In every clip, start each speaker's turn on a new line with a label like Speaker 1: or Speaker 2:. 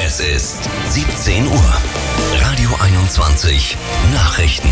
Speaker 1: Es ist 17 Uhr. Radio 21 Nachrichten.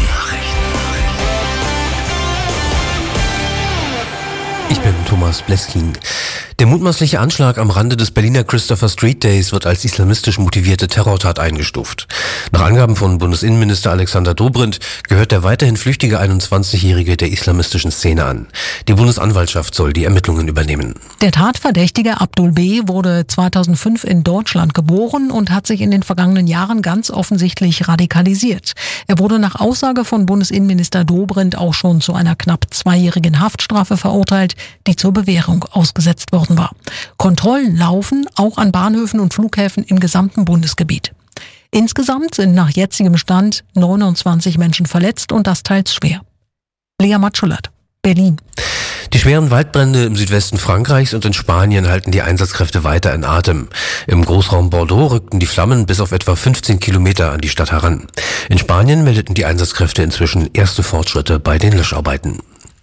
Speaker 2: Ich bin Thomas Bleskin. Der mutmaßliche Anschlag am Rande des Berliner Christopher Street Days wird als islamistisch motivierte Terrortat eingestuft. Nach Angaben von Bundesinnenminister Alexander Dobrindt gehört der weiterhin flüchtige 21-Jährige der islamistischen Szene an. Die Bundesanwaltschaft soll die Ermittlungen übernehmen.
Speaker 3: Der Tatverdächtige Abdul B. wurde 2005 in Deutschland geboren und hat sich in den vergangenen Jahren ganz offensichtlich radikalisiert. Er wurde nach Aussage von Bundesinnenminister Dobrindt auch schon zu einer knapp 2-jährigen Haftstrafe verurteilt, die zur Bewährung ausgesetzt worden war. Kontrollen laufen auch an Bahnhöfen und Flughäfen im gesamten Bundesgebiet. Insgesamt sind nach jetzigem Stand 29 Menschen verletzt und das teils schwer. Lea Matschulat, Berlin.
Speaker 2: Die schweren Waldbrände im Südwesten Frankreichs und in Spanien halten die Einsatzkräfte weiter in Atem. Im Großraum Bordeaux rückten die Flammen bis auf etwa 15 Kilometer an die Stadt heran. In Spanien meldeten die Einsatzkräfte inzwischen erste Fortschritte bei den Löscharbeiten.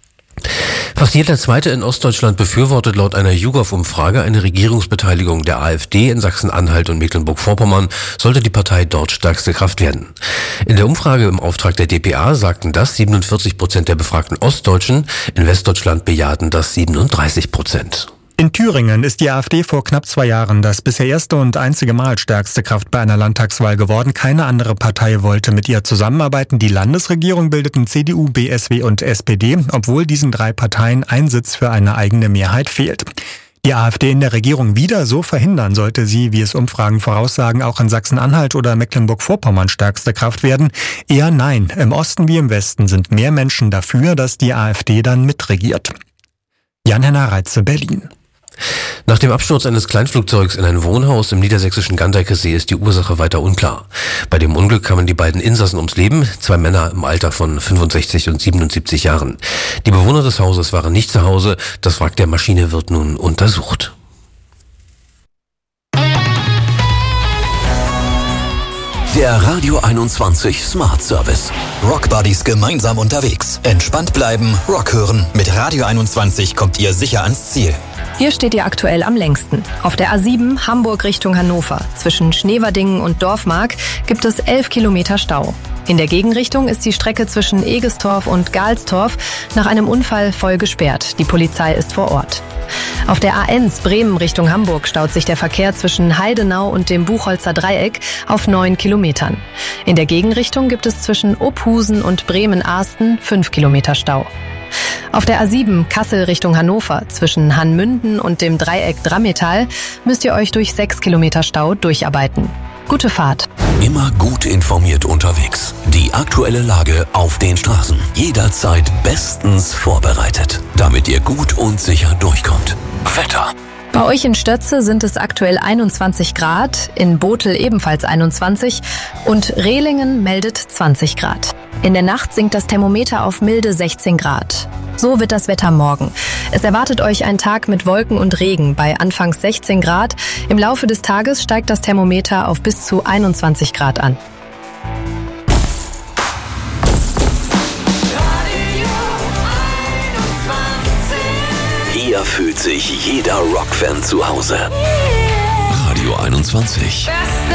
Speaker 2: Fast jeder Zweite in Ostdeutschland befürwortet laut einer YouGov-Umfrage eine Regierungsbeteiligung der AfD in Sachsen-Anhalt und Mecklenburg-Vorpommern, sollte die Partei dort stärkste Kraft werden. In der Umfrage im Auftrag der dpa sagten das 47% der befragten Ostdeutschen, in Westdeutschland bejahten das 37%.
Speaker 4: In Thüringen ist die AfD vor knapp 2 Jahren das bisher erste und einzige Mal stärkste Kraft bei einer Landtagswahl geworden. Keine andere Partei wollte mit ihr zusammenarbeiten. Die Landesregierung bildeten CDU, BSW und SPD, obwohl diesen 3 Parteien ein Sitz für eine eigene Mehrheit fehlt. Die AfD in der Regierung wieder so verhindern, sollte sie, wie es Umfragen voraussagen, auch in Sachsen-Anhalt oder Mecklenburg-Vorpommern stärkste Kraft werden? Eher nein. Im Osten wie im Westen sind mehr Menschen dafür, dass die AfD dann mitregiert. Jan-Henner Reitze, Berlin.
Speaker 2: Nach dem Absturz eines Kleinflugzeugs in ein Wohnhaus im niedersächsischen Gandeikersee ist die Ursache weiter unklar. Bei dem Unglück kamen die beiden Insassen ums Leben, 2 Männer im Alter von 65 und 77 Jahren. Die Bewohner des Hauses waren nicht zu Hause, das Wrack der Maschine wird nun untersucht.
Speaker 1: Der Radio 21 Smart Service. Rock Buddies gemeinsam unterwegs. Entspannt bleiben, Rock hören. Mit Radio 21 kommt ihr sicher ans Ziel.
Speaker 5: Hier steht ihr aktuell am längsten. Auf der A7 Hamburg Richtung Hannover. Zwischen Schneverdingen und Dorfmark gibt es 11 Kilometer Stau. In der Gegenrichtung ist die Strecke zwischen Egestorf und Galstorf nach einem Unfall voll gesperrt. Die Polizei ist vor Ort. Auf der A1 Bremen Richtung Hamburg staut sich der Verkehr zwischen Heidenau und dem Buchholzer Dreieck auf 9 Kilometern. In der Gegenrichtung gibt es zwischen Ophusen und Bremen-Arsten 5 Kilometer Stau. Auf der A7 Kassel Richtung Hannover zwischen Hanmünden und dem Dreieck Drammetal müsst ihr euch durch 6 Kilometer Stau durcharbeiten. Gute Fahrt.
Speaker 1: Immer gut informiert unterwegs. Die aktuelle Lage auf den Straßen. Jederzeit bestens vorbereitet, damit ihr gut und sicher durchkommt. Wetter.
Speaker 5: Bei euch in Stötze sind es aktuell 21 Grad, in Botel ebenfalls 21 und Rehlingen meldet 20 Grad. In der Nacht sinkt das Thermometer auf milde 16 Grad. So wird das Wetter morgen. Es erwartet euch ein Tag mit Wolken und Regen bei anfangs 16 Grad. Im Laufe des Tages steigt das Thermometer auf bis zu 21 Grad an.
Speaker 1: Hier fühlt sich jeder Rock-Fan zu Hause. Radio 21.